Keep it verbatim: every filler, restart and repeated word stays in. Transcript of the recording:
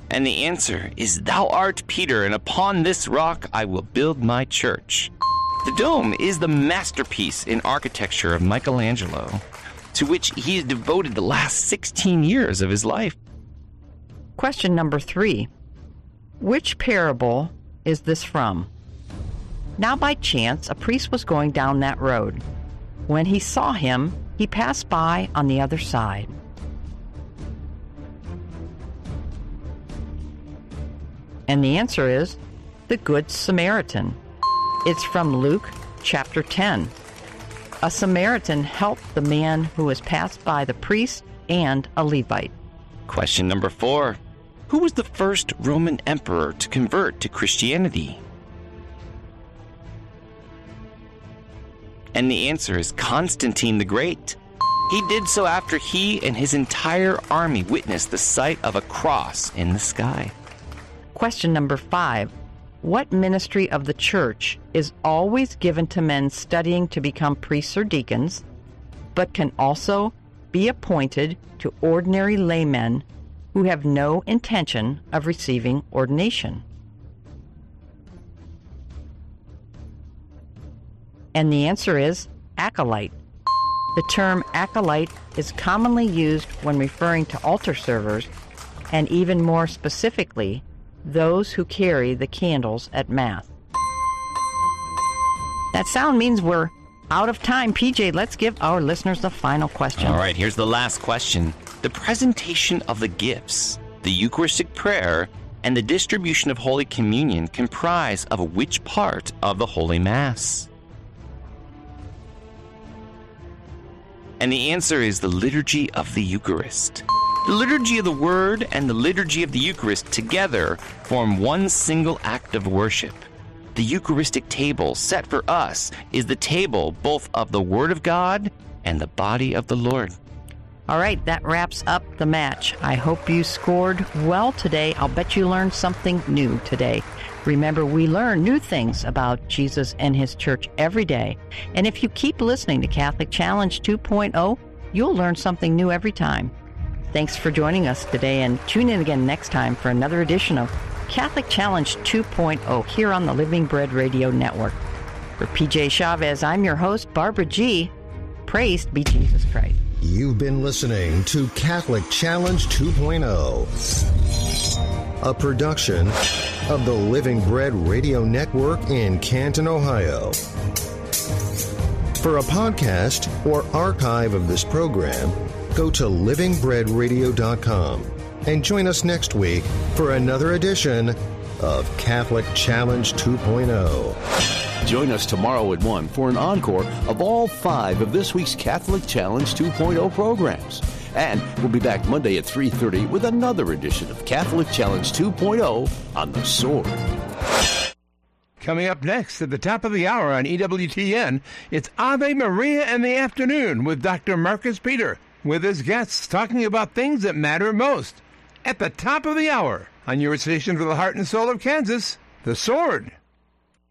And the answer is, "Thou art Peter, and upon this rock I will build my church." The dome is the masterpiece in architecture of Michelangelo, to which he has devoted the last sixteen years of his life. Question number three. Which parable is this from? Now by chance, a priest was going down that road. When he saw him, he passed by on the other side. And the answer is the Good Samaritan. It's from Luke chapter ten. A Samaritan helped the man who was passed by the priest and a Levite. Question number four. Who was the first Roman emperor to convert to Christianity? And the answer is Constantine the Great. He did so after he and his entire army witnessed the sight of a cross in the sky. Question number five. What ministry of the church is always given to men studying to become priests or deacons, but can also be appointed to ordinary laymen who have no intention of receiving ordination? And the answer is acolyte. The term acolyte is commonly used when referring to altar servers, and even more specifically, those who carry the candles at Mass. That sound means we're out of time. P J, let's give our listeners the final question. All right, here's the last question. The presentation of the gifts, the Eucharistic prayer, and the distribution of Holy Communion comprise of which part of the Holy Mass? And the answer is the Liturgy of the Eucharist. The Liturgy of the Word and the Liturgy of the Eucharist together form one single act of worship. The Eucharistic table set for us is the table both of the Word of God and the body of the Lord. All right, that wraps up the match. I hope you scored well today. I'll bet you learned something new today. Remember, we learn new things about Jesus and his church every day. And if you keep listening to Catholic Challenge two point oh, you'll learn something new every time. Thanks for joining us today, and tune in again next time for another edition of Catholic Challenge two point oh here on the Living Bread Radio Network. For P J Chavez, I'm your host, Barbara G. Praised be Jesus Christ. You've been listening to Catholic Challenge two point oh, a production of the Living Bread Radio Network in Canton, Ohio. For a podcast or archive of this program, go to living bread radio dot com and join us next week for another edition of Catholic Challenge two point oh. Join us tomorrow at one for an encore of all five of this week's Catholic Challenge two point oh programs. And we'll be back Monday at three thirty with another edition of Catholic Challenge two point oh on The Sword. Coming up next at the top of the hour on E W T N, it's Ave Maria in the afternoon with Doctor Marcus Peter, with his guests talking about things that matter most. At the top of the hour on your station for the heart and soul of Kansas, The Sword.